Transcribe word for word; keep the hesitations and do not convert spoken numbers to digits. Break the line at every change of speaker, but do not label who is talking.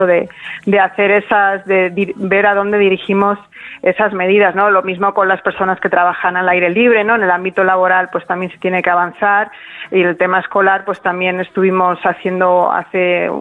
de, de hacer esas, de, de ver a dónde dirigimos esas medidas, ¿no? Lo mismo con las personas que trabajan al aire libre, ¿no? En el ámbito laboral, pues también se tiene que avanzar, y el tema escolar, pues también estuvimos haciendo hace